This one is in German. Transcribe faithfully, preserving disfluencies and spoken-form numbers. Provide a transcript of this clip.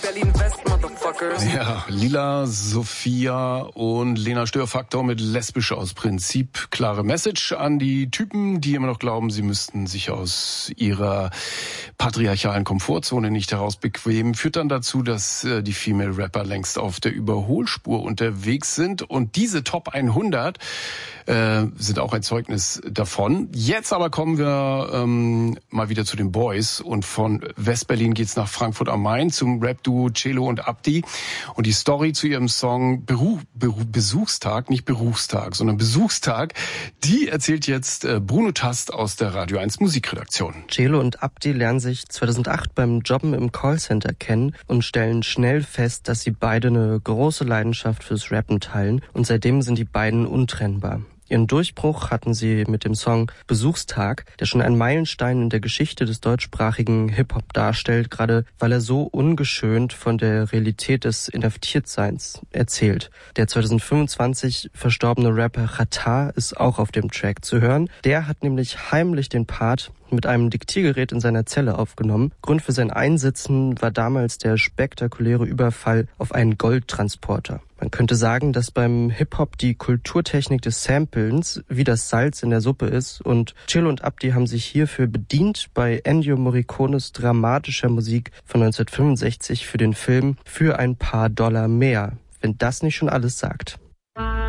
Berlin West, Motherfuckers. Ja, Lila, Sophia und Lena Störfaktor mit lesbisch aus Prinzip. Klare Message an die Typen, die immer noch glauben, sie müssten sich aus ihrer patriarchalen Komfortzone nicht heraus bequemen. Führt dann dazu, dass äh, die Female Rapper längst auf der Überholspur unterwegs sind. Und diese Top hundert äh, sind auch ein Zeugnis davon. Jetzt aber kommen wir ähm, mal wieder zu den Boys. Und von Westberlin geht's nach Frankfurt am Main zum Rap-Duo Celo und Abdi. Und die Story zu ihrem Song Beruf, Beruf, Besuchstag, nicht Berufstag, sondern Besuchstag, die erzählt jetzt äh, Bruno Tast aus der Radio eins Musikredaktion. Celo und Abdi lernen sich zweitausendacht beim Jobben im Callcenter kennen und stellen schnell fest, dass sie beide eine große Leidenschaft fürs Rappen teilen. Und seitdem sind die beiden untrennbar. Ihren Durchbruch hatten sie mit dem Song Besuchstag, der schon einen Meilenstein in der Geschichte des deutschsprachigen Hip-Hop darstellt, gerade weil er so ungeschönt von der Realität des Inhaftiertseins erzählt. Der zweitausendfünfundzwanzig verstorbene Rapper Xatar ist auch auf dem Track zu hören. Der hat nämlich heimlich den Part mit einem Diktiergerät in seiner Zelle aufgenommen. Grund für sein Einsitzen war damals der spektakuläre Überfall auf einen Goldtransporter. Man könnte sagen, dass beim Hip-Hop die Kulturtechnik des Samplens wie das Salz in der Suppe ist und Celo und Abdi haben sich hierfür bedient bei Ennio Morricones dramatischer Musik von neunzehnhundertfünfundsechzig für den Film Für ein paar Dollar mehr, wenn das nicht schon alles sagt.